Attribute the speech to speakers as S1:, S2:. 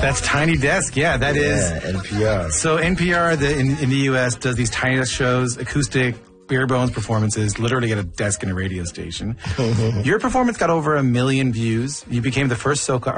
S1: That's Tiny Desk. Yeah, that is.
S2: NPR.
S1: So NPR in the U.S. does these Tiny Desk shows, acoustic, bare bones performances, literally at a desk in a radio station. Your performance got over 1 million views. You became the first soca